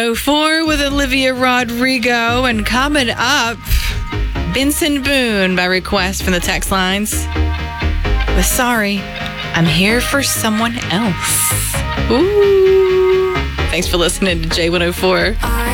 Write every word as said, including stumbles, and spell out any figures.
oh four with Olivia Rodrigo, and coming up, Benson Boone by request from the text lines with Sorry, I'm Here for Someone Else. Ooh. Thanks for listening to J one oh four.